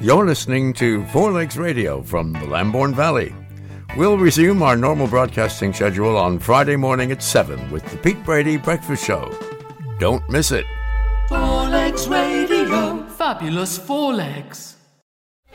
You're listening to Four Legs Radio from the Lambourne Valley. We'll resume our normal broadcasting schedule on Friday morning at 7 with the Pete Brady Breakfast Show. Don't miss it. Four Legs Radio. Fabulous Four Legs.